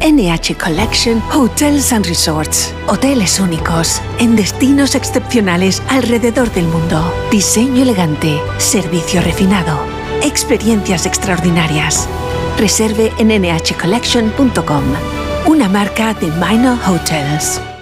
NH Collection Hotels and Resorts. Hoteles únicos en destinos excepcionales alrededor del mundo. Diseño elegante, servicio refinado, experiencias extraordinarias. Reserve en nhcollection.com, una marca de Minor Hotels.